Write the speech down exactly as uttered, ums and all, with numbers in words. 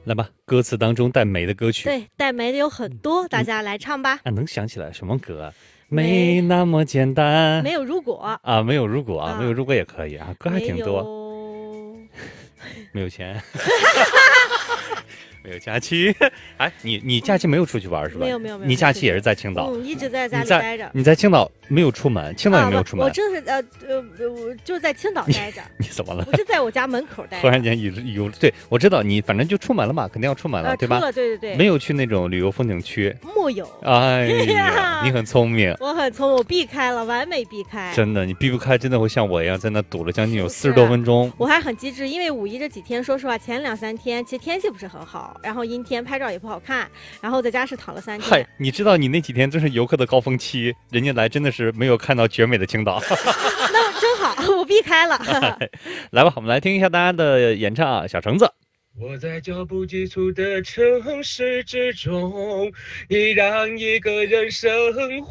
来吧，歌词当中带梅的歌曲。 对，带梅的有很多，大家来唱吧。 啊，能想起来什么歌啊？没那么简单。 没有如果啊，没有如果啊， 啊没有如果也可以啊，歌还挺多。 多。 没有钱。没有假期。哎，你你假期没有出去玩是吧？ 没有没有没有。 你假期也是在青岛？ 嗯，一直在家里在待着。 你在青岛没有出门？青岛也没有出门？ 啊、我正是呃呃，我就在青岛待着。 你怎么了？ 我就在我家门口待着。 忽然间有有对，我知道你反正就出门了嘛，肯定要出门了， 呃、 对吧？ 出了，对对对。 没有去那种旅游风景区？ 木有。 哎呀，你很聪明。 我很聪明，我避开了，完美避开。 真的，你避不开，真的会像我一样在那堵了将近有四十多分钟。 我还很机智，因为五一这几天，说实话，前两三天其实天气不是很好，然后阴天，拍照也不好看，然后在家是躺了三天。 嗨，你知道你那几天正是游客的高峰期，人家来真的是没有看到绝美的青岛。 那真好，我避开了。 来吧，我们来听一下大家的演唱啊，小橙子。 我在脚步急促的城市之中，依然一个人生活。